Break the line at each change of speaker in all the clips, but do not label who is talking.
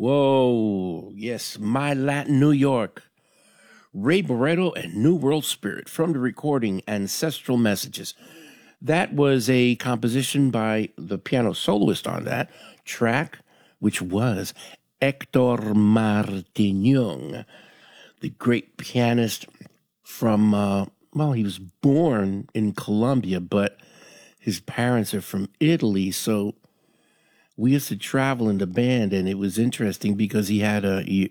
Whoa, yes, My Latin New York. Ray Barretto and New World Spirit from the recording Ancestral Messages. That was a composition by the piano soloist on that track, which was Hector Martignon, the great pianist from, he was born in Colombia, but his parents are from Italy, so we used to travel in the band, and it was interesting because he had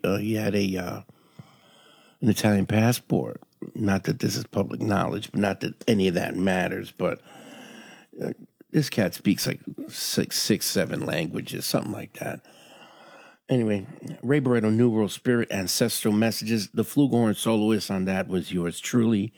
an Italian passport. Not that this is public knowledge, but not that any of that matters. But this cat speaks like six, seven languages, something like that. Anyway, Ray Barretto, New World Spirit, Ancestral Messages. The flugelhorn soloist on that was yours truly.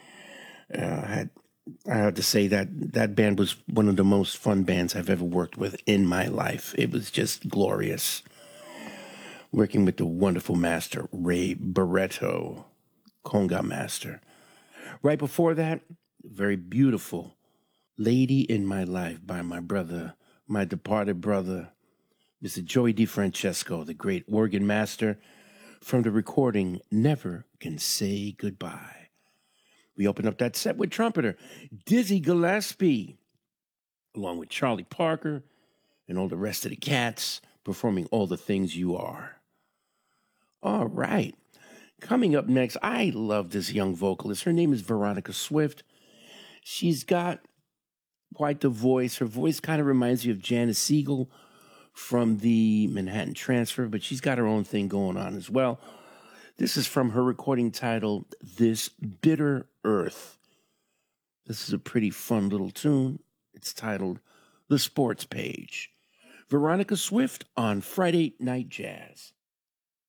I have to say that band was one of the most fun bands I've ever worked with in my life. It was just glorious. Working with the wonderful master, Ray Barretto, conga master. Right before that, very beautiful Lady in My Life by my brother, my departed brother, Mr. Joey DeFrancesco, the great organ master, from the recording Never Can Say Goodbye. We open up that set with trumpeter Dizzy Gillespie, along with Charlie Parker and all the rest of the cats, performing All the Things You Are. All right. Coming up next, I love this young vocalist. Her name is Veronica Swift. She's got quite the voice. Her voice kind of reminds you of Janice Siegel from the Manhattan Transfer, but she's got her own thing going on as well. This is from her recording titled This Bitter Earth. This is a pretty fun little tune. It's titled The Sports Page. Veronica Swift on Friday Night Jazz.